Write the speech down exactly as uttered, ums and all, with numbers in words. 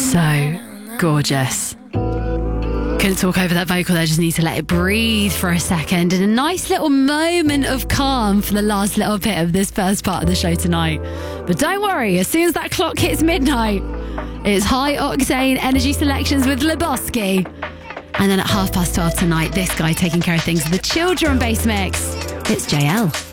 So gorgeous. Couldn't talk over that vocal there, just need to let it breathe for a second. And a nice little moment of calm for the last little bit of this first part of the show tonight. But don't worry, as soon as that clock hits midnight, it's high octane energy selections with Lebowski. And then at half past twelve tonight, this guy taking care of things with the children bass mix. It's J L.